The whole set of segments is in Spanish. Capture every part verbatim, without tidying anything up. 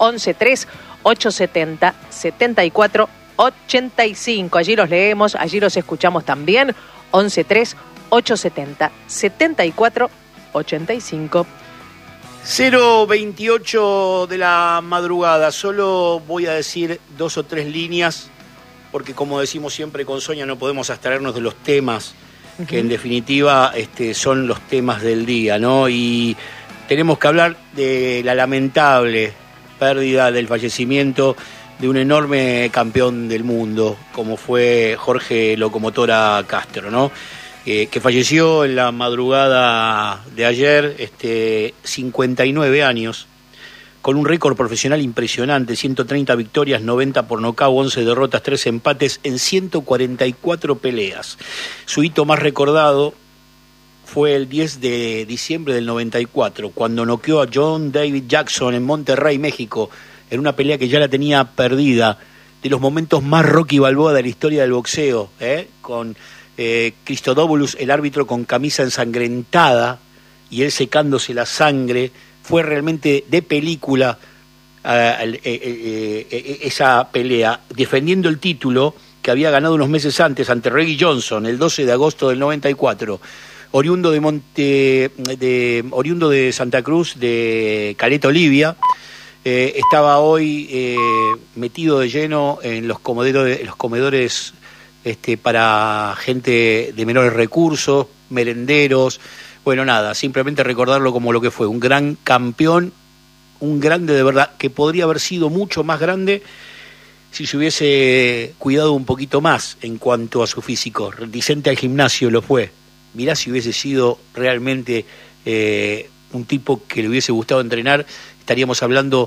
once tres ocho setenta setenta y cuatro ochenta y cinco. Allí los leemos, allí los escuchamos también. once tres ocho setenta setenta y cuatro ochenta y cinco. cero veintiocho de la madrugada. Solo voy a decir dos o tres líneas, porque como decimos siempre con Sonia, no podemos abstraernos de los temas, uh-huh. que en definitiva este, son los temas del día, ¿no? Y tenemos que hablar de la lamentable pérdida del fallecimiento de un enorme campeón del mundo, como fue Jorge Locomotora Castro, ¿no? Eh, que falleció en la madrugada de ayer, este, cincuenta y nueve años, con un récord profesional impresionante, ciento treinta victorias, noventa por nocaut, once derrotas, tres empates en ciento cuarenta y cuatro peleas. Su hito más recordado fue el diez de diciembre del noventa y cuatro, cuando noqueó a John David Jackson en Monterrey, México, en una pelea que ya la tenía perdida, de los momentos más Rocky Balboa de la historia del boxeo, ¿eh? con eh, Christodoulos, el árbitro con camisa ensangrentada, y él secándose la sangre. Fue realmente de película uh, eh, eh, eh, esa pelea, defendiendo el título que había ganado unos meses antes ante Reggie Johnson, el doce de agosto del noventa y cuatro. Oriundo de, Monte, de, oriundo de Santa Cruz, de Caleta Olivia, eh, estaba hoy eh, metido de lleno en los comedores, en los comedores este, para gente de menores recursos, merenderos. Bueno, nada, simplemente recordarlo como lo que fue, un gran campeón, un grande de verdad, que podría haber sido mucho más grande si se hubiese cuidado un poquito más en cuanto a su físico. Reticente al gimnasio lo fue. Mirá si hubiese sido realmente eh, un tipo que le hubiese gustado entrenar, estaríamos hablando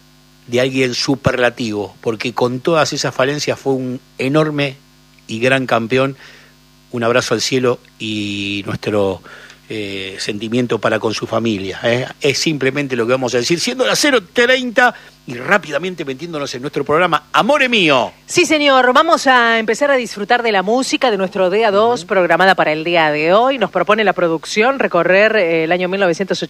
de alguien superlativo, porque con todas esas falencias fue un enorme y gran campeón. Un abrazo al cielo y nuestro eh, sentimiento para con su familia. ¿eh? Es simplemente lo que vamos a decir, siendo las cero treinta y rápidamente metiéndonos en nuestro programa Amore Mío. Sí, señor, vamos a empezar a disfrutar de la música de nuestro D A dos, uh-huh. programada para el día de hoy. Nos propone la producción recorrer eh, el año mil novecientos